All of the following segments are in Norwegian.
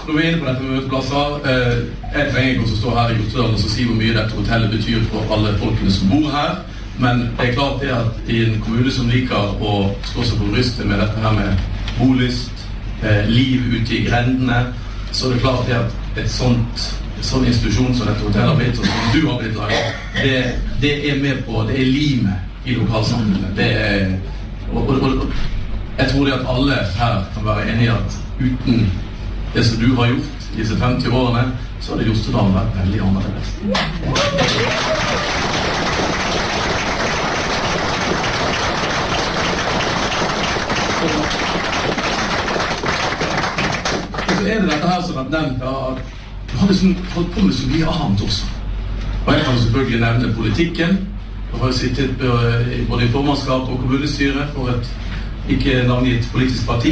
Når vi inne på dette med møteplasser, jeg trenger ikke å stå her i Jostedalen og si hvor mye dette hotellet betyr for alle folkene som bor her, men det klart det at i en kommune som liker å stå seg på brystet med dette her med bolyst, liv ute i grendene, så det klart det at et sånn institusjon som dette hotellet har blitt, og som du har blitt laget, det med på, det limet i lokalsamfunnet. Og jeg tror det at alle her kan være enige at uten det som du har gjort disse 50 årene, så hadde Jostedalen vært veldig annerledes. Så det dette her som har nevnt at du har liksom holdt på med så mye annet også. Og jeg kan selvfølgelig nevne politikken. Jeg har sittet både i formannskap og kommunestyret for et ikke navngitt politisk parti.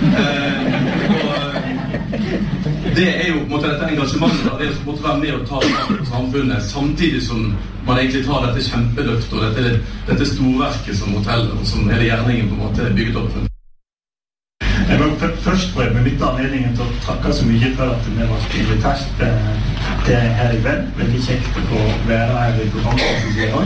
Det jo på en måte dette engasjementet, det å på en måte være med og ta på samfunnet, samtidig som man egentlig tar dette kjempeløft og dette storverket som hotellet, og som hele gjerningen på en måte bygget opp. Jeg vil først få benytte anledningen til å takke så mye for at vi var invitert til her i kveld. Veldig kjekt å være her i programmet.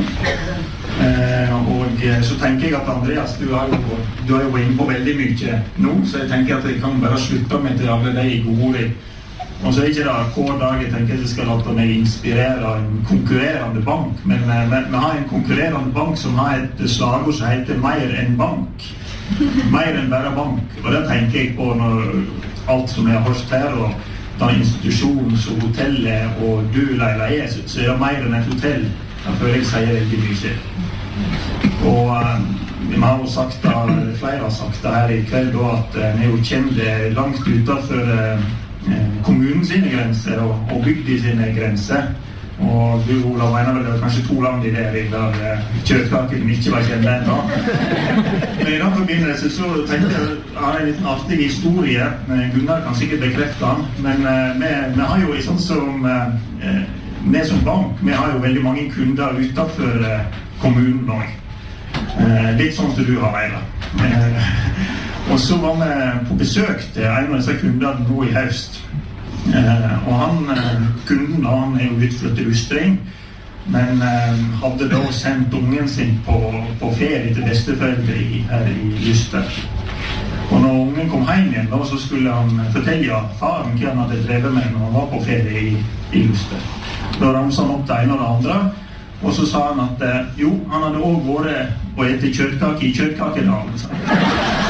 Og så tenker jeg at Andreas, du har jo vært inne på veldig mye nå, så jeg tenker at jeg kan bare slutte med til alle de gode ord. Og så ikke det hver dag jeg tenker at jeg skal la meg inspirere en konkurrerende bank, men vi har en konkurrerende bank som har et slagord som heter «Mer enn bank». Mer enn bare bank. Og det tenker jeg på når alt som jeg har hørt her, og den institusjonen som hotellet og du, Leila, så det mer enn et hotell. Jeg føler jeg sier veldig mye. Og vi har jo sagt da, flere har sagt det her i kveld, at vi jo kommer langt utenfor kommunen sine grenser og bygden sine grenser. Og du, Olav, mener vel det var kanskje 2 land i det der kjøtkaken ikke var kjent enda. Men i den forbindelse så tenkte jeg har en liten artig historie. Gunnar kan sikkert bekrefte den, men vi har jo sånn som vi som bank, vi har jo veldig mange kunder utenfor kommunen nå. Litt sånn som du har, Leila. Og så var vi på besøk til en av disse kundene nå i høst. Og kunden han jo utflyttet Ustring, men hadde da sendt ungen sin på ferie til besteforeldre her i Luster. Og når ungen kom hjem igjen da, så skulle han fortelle faren hva han hadde drevet med når han var på ferie i Luster. Da ramset han opp det ene og det andre, og så sa han at jo, han hadde også vært og etter kjøttkake i Kjøttkakedalen.